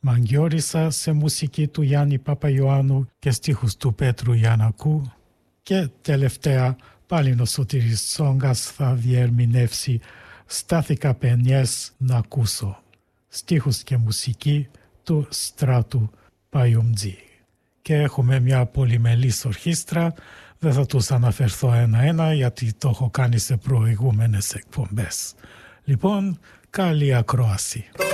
Μαγκιόρισα σε μουσική του Γιάννη Παπαϊωάννου και στίχους του Πέτρου Γιαννακού. Και τελευταία πάλι ο Σωτήρης Τσόγκας θα διερμηνεύσει «Στάθηκα πενιές να ακούσω», στίχους και μουσική του Στράτου Παϊουμτζή. Και έχουμε μια πολυμελής ορχήστρα, δεν θα τους αναφερθώ ένα-ένα γιατί το έχω κάνει σε προηγούμενες εκπομπές. Λοιπόν, καλή ακρόαση.